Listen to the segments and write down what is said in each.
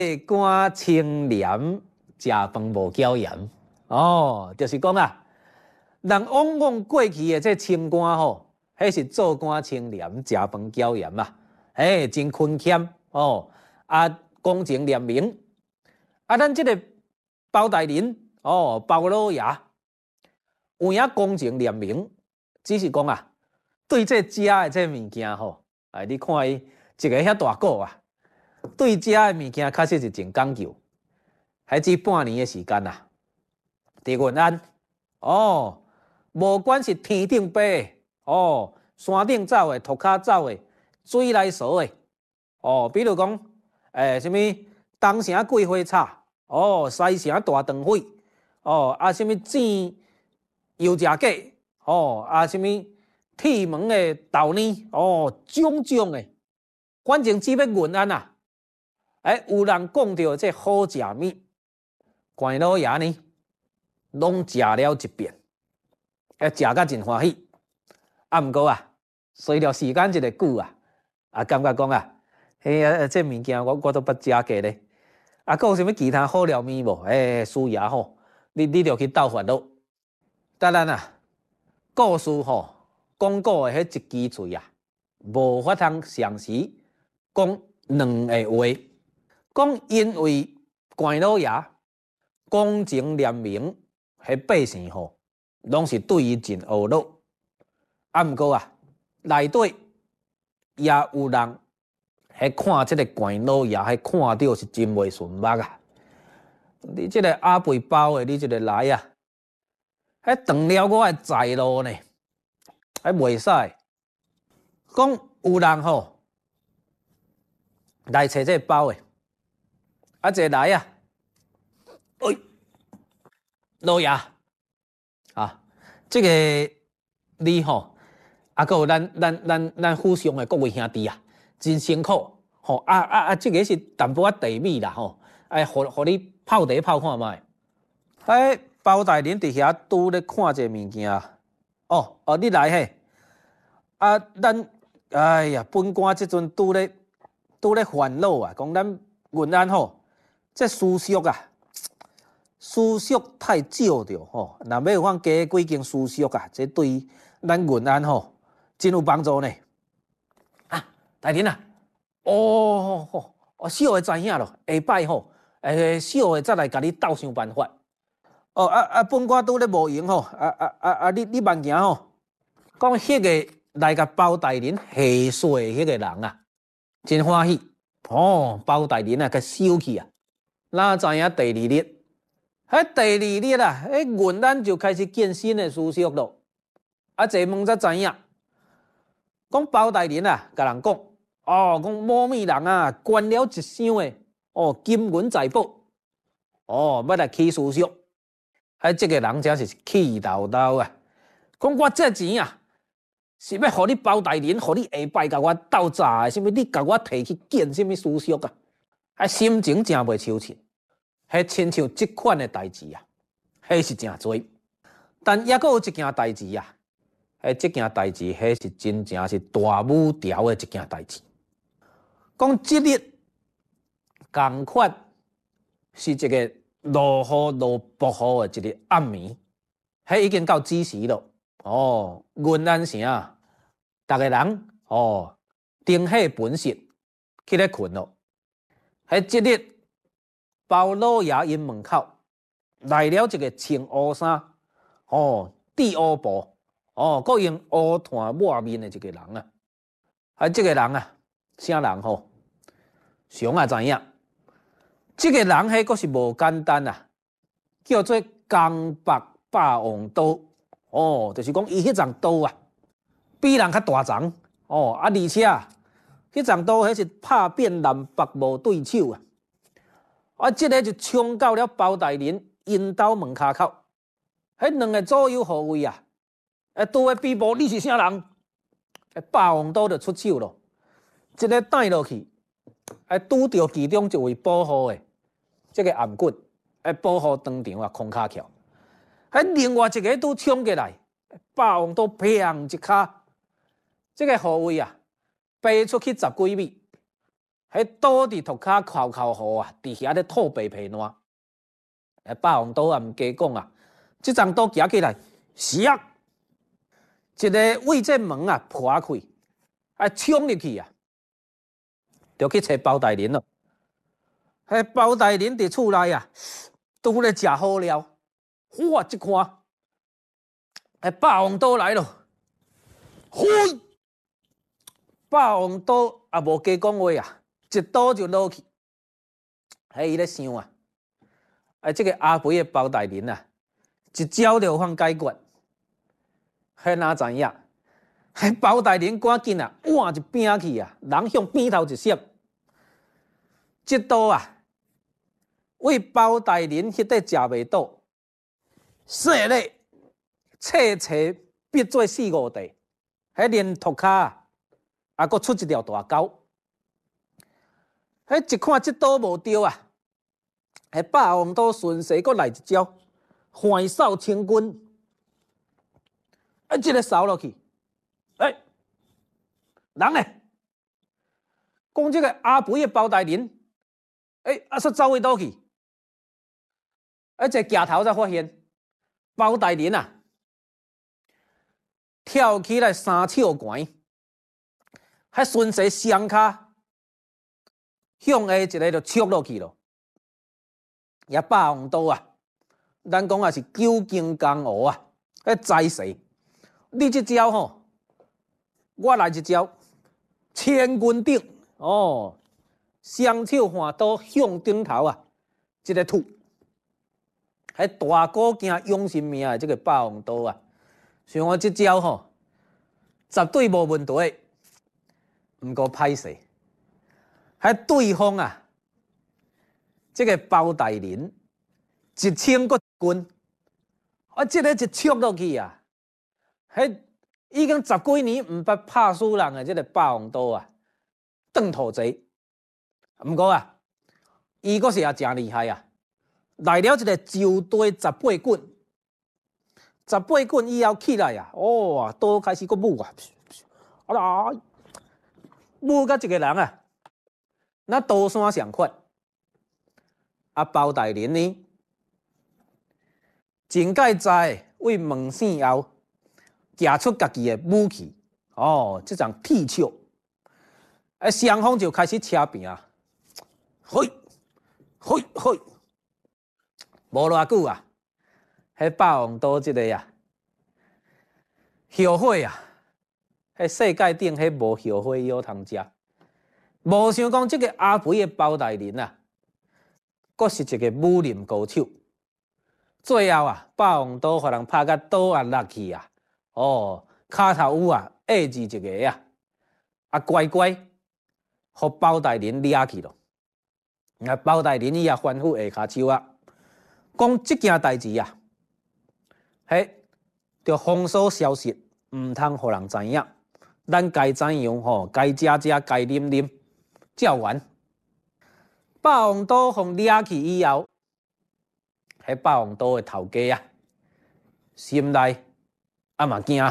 肝清廉，食饭无椒盐。哦，就是讲啊，人往往过去的这清官吼，迄是做官清廉，食饭椒盐嘛，真坤俭哦，公正廉明。咱这个包大人包老爷，有影公正廉明，只是讲啊，对这食的这物件吼，你看伊一个遐大个啊，对食的物件确实是真讲究。还只半年的时间啊，伫云安无管是天顶飞的山顶走的、涂骹走的、水内扫的比如讲什么东城桂花叉西城大肠粉什么煎油炸鸡什么铁门的豆泥种种的，反正只要云安啊，有人讲到这好食物。关老爷呢，拢食了一遍，食甲真欢喜。毋过啊，随着时间一个久啊，感觉讲啊，这物件我都不食过咧。还有啥物其他好料面无？师爷吼，你着去斗法咯。当然啊，故事讲古的迄一支嘴啊，无法通详时讲两个话，讲因为关老爷。公正廉明，迄百姓拢是对伊真恶乐。毋过啊，内底也有人看这个关老爷，看到是真袂顺目啊。你这个阿肥包的，你这个来啊，断了我的财路呢，袂使。讲有人来找这个包的，一来啊。老爷这个你还有咱府上的各位兄弟啊，真辛苦这个是淡薄地米啦互你泡茶泡看卖。包大人伫遐拄咧看这物件你来嘿咱哎呀，本官即阵拄咧烦恼啊，讲咱云安这思绪啊。思绪太少着若要有法加几间思绪啊，这对咱云安真有帮助呢。大人啊，小的知影咯，下摆小的再来甲你斗想办法。本官拄咧无闲你慢行讲迄个来甲包大人下水迄个人啊，真欢喜包大人啊，甲收去啊，哪知影第二日。第二日啊，云安就开始建新的思绪咯。坐问才知影，讲包大人啊，甲人讲讲某物人啊，捐了一箱的金银财宝要来起思绪。这个人真是气豆豆啊！讲我这钱啊，是要互你包大人，互你下摆甲我斗诈的，什么你甲我摕去建什么思绪啊？心情真袂舒畅。亲像这款的代志啊，是真多。但也阁有一件代志啊，这件代志是真正是大武条的一件代志。讲这日同款是一个落雨落暴雨的一个暗暝，已经到子时咯。云安城逐个人灯火本色去咧困咯。这日。包老爷因门口来了一个穿乌衫戴乌布搁用乌炭抹面的一个人啊。这个人啊，啥人上也知影，这个人阁是无简单啊，叫做江北霸王刀就是讲伊迄张刀啊，比人较大张而且迄张刀迄是拍遍南北无对手啊。这个就冲到了包大人因兜门骹口，两个左右护卫啊，拄咧比搏，你是啥人？霸王刀就出手咯，一个带落去，拄着其中一位保护的这个暗棍，保护当场啊空骹翘。另外一个拄冲过来，霸王刀砰一骹，这个护卫啊飞出去10几米， 迄倒伫涂骹哭哭雨啊，伫遐咧吐白皮烂。霸王刀也毋加讲啊，即张刀举起来，唰，一个位这门啊破开，啊冲入去啊，就去找包大人咯。迄包大人伫厝内啊，拄咧食好料，哇！一看，霸王刀来咯，嘿！霸王刀也无加讲话啊，一刀就落去。伊咧想啊，即个阿肥的包大人啊，一招就通解决。哪知影？包大人赶紧啊，换一边去啊，人向边头一闪，这刀啊，为包大人迄块食袂到，细咧切切逼做四五地，连涂骹啊，还佫出一条大沟。一看这刀无对啊，霸王刀顺势佫来一招，换扫清军。这个扫落去，人呢？讲这个阿肥的包大人，煞走去倒去？这镜头才发现，包大人啊，跳起来三尺悬，还顺势双骹向下一个就戳落去咯。也霸王刀啊，咱讲也是九斤江湖啊，在势。你这招吼，我来一招，千军顶哦，双手换刀向顶头啊，一个吐，大哥惊勇性命的这个霸王刀啊，像我这招吼，绝对无问题，毋过歹势，对方啊，这个包大人一千个军，这个一戳落去啊！已经10几年毋捌拍死人的这个霸王刀啊，断头贼。毋过啊，伊阁是也真厉害啊！来了一个就地18棍，18棍以后起来啊，刀开始阁舞啊，啊啦，舞甲一个人啊，那刀山上款。包大人呢，真介在为门省后。拿出家己的武器，这张铁锹，双方就开始车拼啊，嘿，无偌久啊，霸王刀这个啊，后悔啊，世界顶无后悔药通食，无想讲这个阿肥的包大人啊，阁是一个武林高手，最后啊，霸王刀互人拍甲倒啊落去啊。骹头有啊，下字一个啊，乖乖，互包大人掠去咯。包大人伊也反复下骹手啊，讲这件代志啊，着封锁消息，毋通互人知影。咱该怎样该食食，该啉啉，照完。霸王刀互掠去以后，霸王刀的头家啊，心内。嘛惊，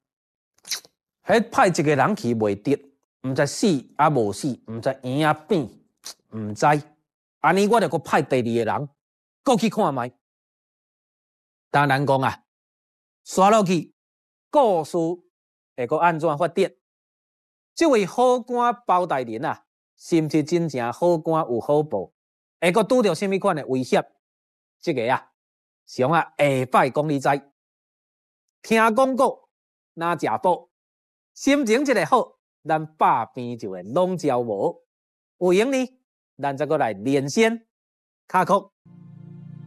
派一个人去袂得，毋知死也无死，毋知圆啊变，毋知。安尼我着阁派第2个人，阁去看卖。当然讲啊，刷落去，故事会阁安怎发展？这位好官包大人啊，是毋是真正好官有好报？会阁拄着什么款的威胁？这个啊，上下摆讲你知。听广告，拿食补，心情一个好，咱百病就会拢消无。有闲呢，咱再过来连线卡曲。